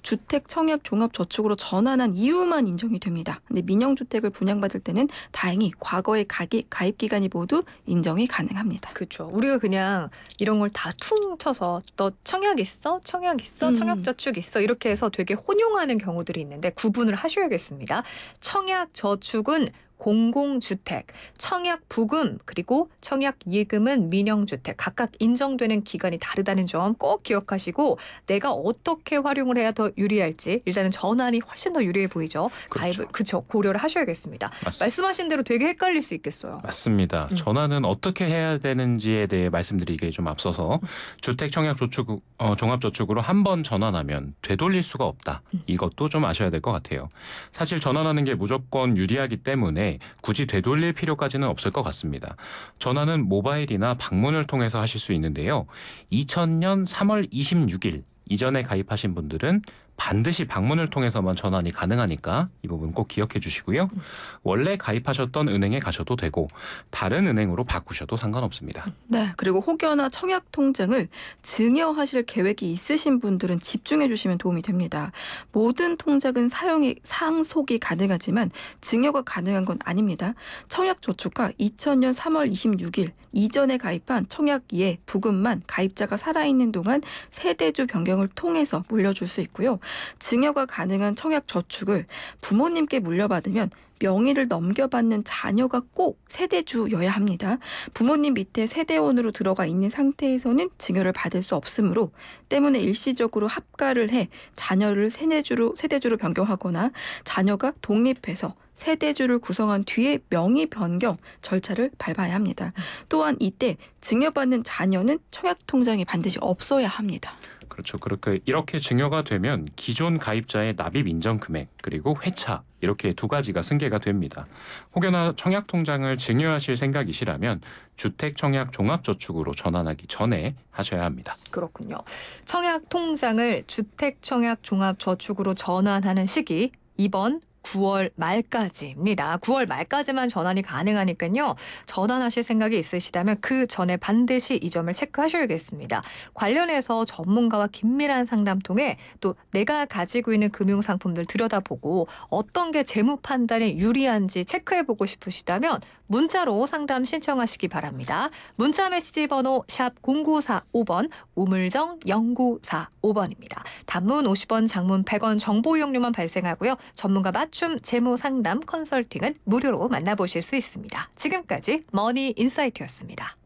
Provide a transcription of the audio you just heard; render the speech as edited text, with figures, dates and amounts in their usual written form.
주택 청약 종합 저축으로 전환한 이유만 인정이 됩니다. 근데 민영주택을 분양받을 때는 다행히 과거의 가입 기간이 모두 인정이 가능합니다. 그렇죠. 우리가 그냥 이런 걸 다 퉁쳐서 너 청약 있어? 청약 있어? 청약 저축 있어? 이렇게 해서 되게 혼용하는 경우들이 있는데 구분을 하셔야겠습니다. 청약 저축은 공공주택, 청약 부금 그리고 청약 예금은 민영주택 각각 인정되는 기간이 다르다는 점 꼭 기억하시고 내가 어떻게 활용을 해야 더 유리할지 일단은 전환이 훨씬 더 유리해 보이죠. 가입을 그쵸 고려를 하셔야겠습니다. 맞습니다. 말씀하신 대로 되게 헷갈릴 수 있겠어요. 맞습니다. 전환은 어떻게 해야 되는지에 대해 말씀드리기에 좀 앞서서 주택 청약 저축 종합저축으로 한 번 전환하면 되돌릴 수가 없다. 이것도 좀 아셔야 될 것 같아요. 사실 전환하는 게 무조건 유리하기 때문에 굳이 되돌릴 필요까지는 없을 것 같습니다. 전환은 모바일이나 방문을 통해서 하실 수 있는데요. 2000년 3월 26일 이전에 가입하신 분들은 반드시 방문을 통해서만 전환이 가능하니까 이 부분 꼭 기억해 주시고요. 원래 가입하셨던 은행에 가셔도 되고 다른 은행으로 바꾸셔도 상관없습니다. 네, 그리고 혹여나 청약 통장을 증여하실 계획이 있으신 분들은 집중해 주시면 도움이 됩니다. 모든 통장은 상속이 가능하지만 증여가 가능한 건 아닙니다. 청약 저축과 2000년 3월 26일 이전에 가입한 청약 예, 부금만 가입자가 살아있는 동안 세대주 변경을 통해서 물려줄 수 있고요. 증여가 가능한 청약 저축을 부모님께 물려받으면 명의를 넘겨받는 자녀가 꼭 세대주여야 합니다. 부모님 밑에 세대원으로 들어가 있는 상태에서는 증여를 받을 수 없으므로 때문에 일시적으로 합가를 해 자녀를 세대주로 변경하거나 자녀가 독립해서 세대주를 구성한 뒤에 명의 변경 절차를 밟아야 합니다. 또한 이때 증여받는 자녀는 청약통장에 반드시 없어야 합니다. 그렇죠. 이렇게 증여가 되면 기존 가입자의 납입 인정 금액 그리고 회차 이렇게 두 가지가 승계가 됩니다. 혹여나 청약 통장을 증여하실 생각이시라면 주택 청약 종합저축으로 전환하기 전에 하셔야 합니다. 그렇군요. 청약 통장을 주택 청약 종합저축으로 전환하는 시기 이번 9월 말까지입니다. 9월 말까지만 전환이 가능하니까요. 전환하실 생각이 있으시다면 그 전에 반드시 이 점을 체크하셔야겠습니다. 관련해서 전문가와 긴밀한 상담 통해 또 내가 가지고 있는 금융상품들 들여다보고 어떤 게 재무 판단에 유리한지 체크해보고 싶으시다면 문자로 상담 신청하시기 바랍니다. 문자 메시지 번호 샵 0945번 우물정 0945번입니다. 단문 50원, 장문 100원 정보 이용료만 발생하고요. 전문가 맞춤 재무 상담 컨설팅은 무료로 만나보실 수 있습니다. 지금까지 머니 인사이트였습니다.